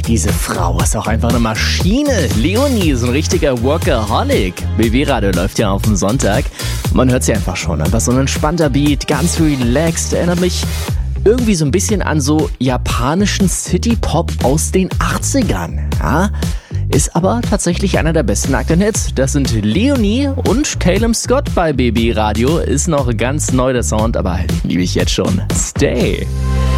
diese Frau ist auch einfach eine Maschine. Leonie ist ein richtiger Workaholic. BB Radio läuft ja auf dem Sonntag. Man hört sie einfach schon. Einfach so ein entspannter Beat, ganz relaxed. Erinnert mich irgendwie so ein bisschen an so japanischen City-Pop aus den 80ern. Ja? Ist aber tatsächlich einer der besten aktuellen Hits. Das sind Leonie und Caleb Scott bei BB Radio. Ist noch ganz neu der Sound, aber liebe ich jetzt schon. Stay.